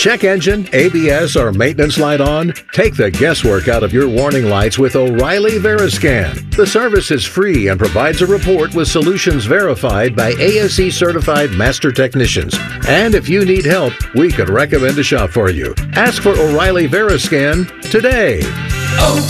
Check engine, ABS, or maintenance light on? Take the guesswork out of your warning lights with O'Reilly Veriscan. The service is free and provides a report with solutions verified by ASE certified master technicians. And if you need help, we could recommend a shop for you. Ask for O'Reilly Veriscan today.